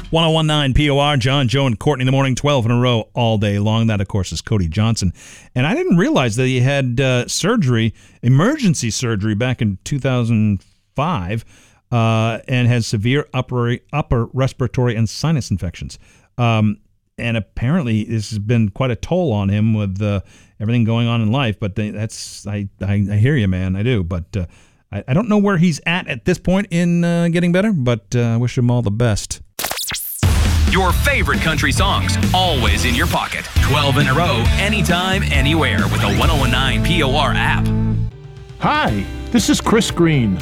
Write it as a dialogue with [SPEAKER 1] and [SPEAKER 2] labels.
[SPEAKER 1] 1019 POR, John, Joe, and Courtney in the morning, 12 in a row all day long. That, of course, is Cody Johnson. And I didn't realize that he had emergency surgery back in 2005, and has severe upper respiratory and sinus infections. And apparently this has been quite a toll on him with everything going on in life. But I hear you, man. I do. But I don't know where he's at this point in getting better, but I wish him all the best.
[SPEAKER 2] Your favorite country songs, always in your pocket. 12 in a row, anytime, anywhere with the 1019 POR app.
[SPEAKER 3] Hi, this is Chris Green.